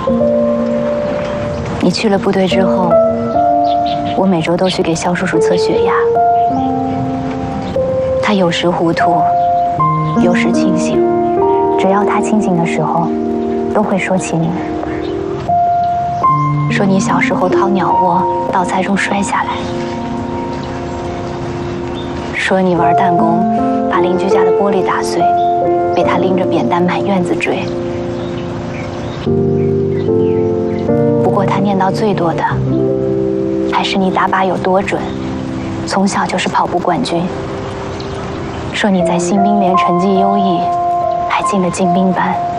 你去了部队之后，我每周都去给肖叔叔测血压。他有时糊涂，有时清醒，只要他清醒的时候，都会说起你，说你小时候掏鸟窝倒菜中摔下来，说你玩弹弓把邻居家的玻璃打碎，被他拎着扁担满院子追。不过他念叨最多的，还是你打靶有多准，从小就是跑步冠军。说你在新兵连成绩优异，还进了精兵班。